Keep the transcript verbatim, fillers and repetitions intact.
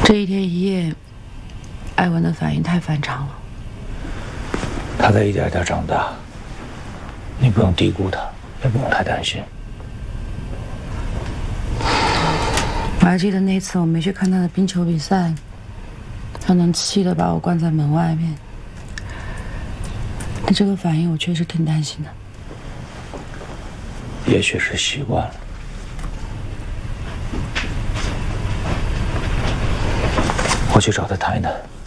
这一天一夜，艾文的反应太反常了。 他在一点点长大，你不用低估他，也不用太担心。 我还记得那次我没去看他的冰球比赛，他能气得把我关在门外面。但这个反应我确实挺担心的。 也许是习惯了。我去找他谈一谈。